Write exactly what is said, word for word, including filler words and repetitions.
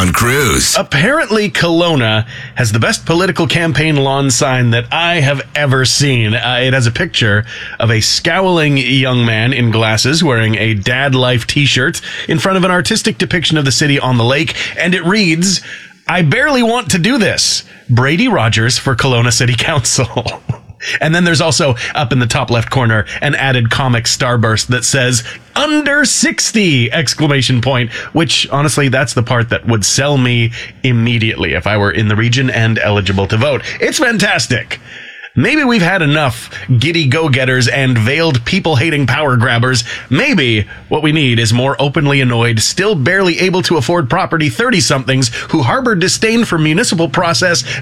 John Cruz. Apparently, Kelowna has the best political campaign lawn sign that I have ever seen. Uh, it has a picture of a scowling young man in glasses wearing a dad life t-shirt in front of an artistic depiction of the city on the lake, and it reads, "I barely want to do this. Brady Rogers for Kelowna City Council." And then there's also, up in the top left corner, an added comic starburst that says, "Under sixty!" exclamation point, which, honestly, that's the part that would sell me immediately if I were in the region and eligible to vote. It's fantastic. Maybe we've had enough giddy go-getters and veiled people-hating power grabbers. Maybe what we need is more openly annoyed, still barely able to afford property thirty-somethings who harbor disdain for municipal process,